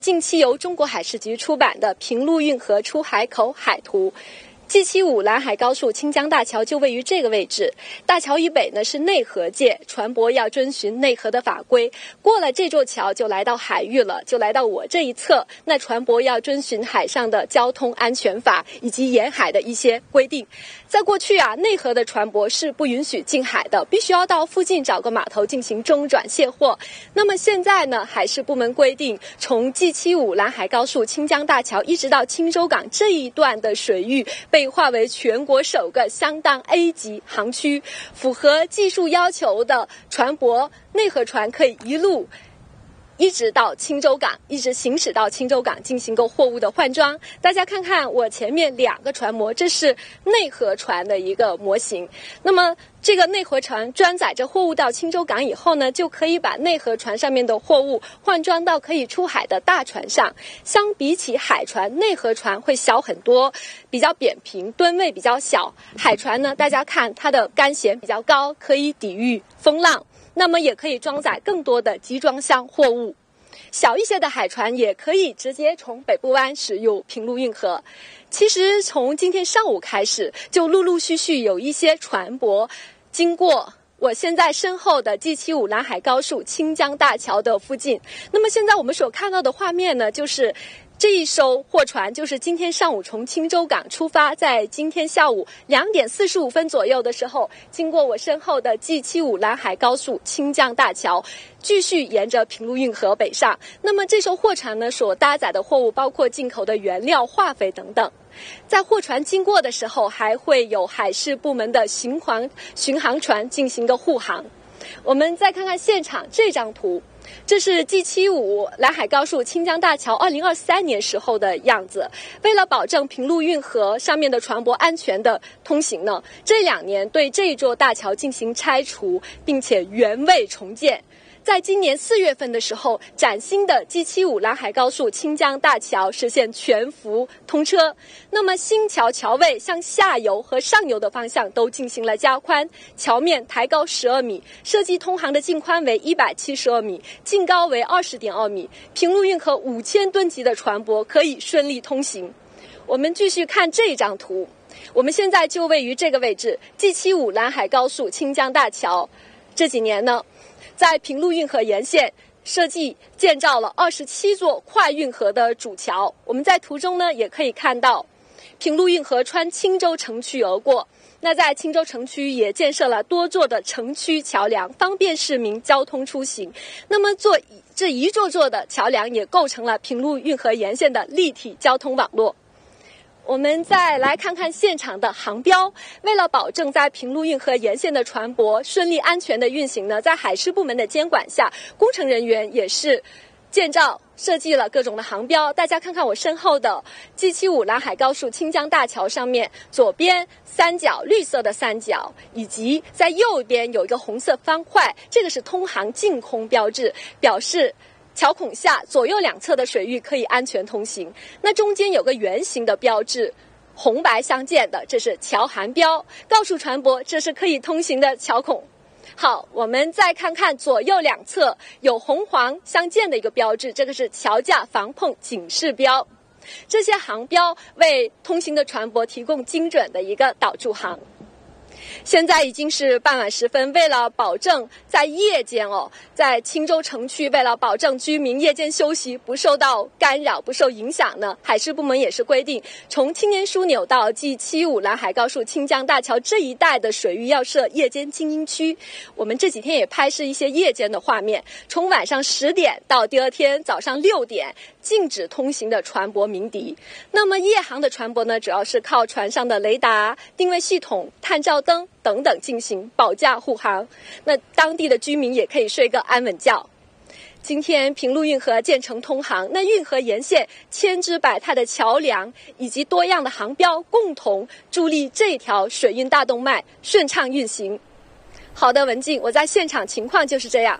近期由中国海事局出版的《平陆运河出海口海图》。G75兰海高速清江大桥就位于这个位置，大桥以北呢是内河界，船舶要遵循内河的法规，过了这座桥就来到海域了，就来到我这一侧，那船舶要遵循海上的交通安全法以及沿海的一些规定。在过去内河的船舶是不允许进海的，必须要到附近找个码头进行中转卸货。那么现在呢，海事部门规定，从G75兰海高速清江大桥一直到青州港这一段的水域被划为全国首个相当 A 级航区，符合技术要求的船舶内河船可以一直到青州港，一直行驶到青州港进行个货物的换装。大家看看我前面2个船模，这是内河船的一个模型。那么这个内河船装载着货物到青州港以后呢，就可以把内河船上面的货物换装到可以出海的大船上。相比起海船，内河船会小很多，比较扁平，吨位比较小。海船呢，大家看它的干舷比较高，可以抵御风浪，那么也可以装载更多的集装箱货物。小一些的海船也可以直接从北部湾使用平陆运河。其实从今天上午开始，就陆陆续续有一些船舶经过我现在身后的G75兰海高速清江大桥的附近。那么现在我们所看到的画面呢，就是这一艘货船就是今天上午从青州港出发，在今天下午2点45分左右的时候，经过我身后的G75兰海高速清江大桥，继续沿着平陆运河北上。那么这艘货船呢，所搭载的货物包括进口的原料、化肥等等。在货船经过的时候，还会有海事部门的巡航船进行个护航。我们再看看现场这张图，这是G75兰海高速清江大桥2023年时候的样子。为了保证平陆运河上面的船舶安全的通行呢，这2年对这一座大桥进行拆除，并且原位重建。在今年4月份的时候，崭新的G75兰海高速清江大桥实现全幅通车。那么新桥桥位向下游和上游的方向都进行了加宽，桥面抬高12米，设计通航的净宽为172米，净高为20.2米，平陆运河5000吨级的船舶可以顺利通行。我们继续看这张图，我们现在就位于这个位置，G75兰海高速清江大桥。这几年呢，在平陆运河沿线设计建造了27座快运河的主桥。我们在图中呢也可以看到，平陆运河穿青州城区而过。那在青州城区也建设了多座的城区桥梁，方便市民交通出行。那么这一座座的桥梁也构成了平陆运河沿线的立体交通网络。我们再来看看现场的航标。为了保证在平陆运河沿线的船舶顺利安全的运行呢，在海事部门的监管下，工程人员也是建造设计了各种的航标。大家看看我身后的G75兰海高速清江大桥上面，左边3角绿色的3角，以及在右边有一个红色方块，这个是通航净空标志，表示桥孔下左右2侧的水域可以安全通行。那中间有个圆形的标志，红白相间的，这是桥涵标，告诉船舶这是可以通行的桥孔。好，我们再看看左右2侧有红黄相间的一个标志，这个是桥架防碰警示标。这些航标为通行的船舶提供精准的一个导助航。现在已经是傍晚时分，为了保证在夜间在青州城区，为了保证居民夜间休息不受到干扰、不受影响呢，海事部门也是规定，从青年枢纽到G75兰海高速清江大桥这一带的水域要设夜间静音区。我们这几天也拍摄一些夜间的画面，从晚上10点到第2天早上6点，禁止通行的船舶鸣笛。那么夜航的船舶呢，主要是靠船上的雷达、定位系统、探照灯等等进行保驾护航，那当地的居民也可以睡个安稳觉。今天平陆运河建成通航，那运河沿线千姿百态的桥梁以及多样的航标，共同助力这条水运大动脉顺畅运行。好的，文静，我在现场情况就是这样。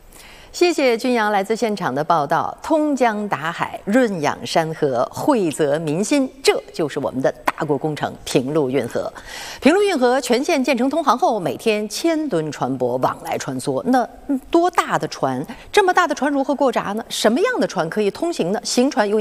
谢谢君阳来自现场的报道。通江达海，润养山河，惠泽民心，这就是我们的大国工程平陆运河。平陆运河全线建成通航后，每天1000吨船舶往来穿梭。那多大的船？这么大的船如何过闸呢？什么样的船可以通行呢？行船又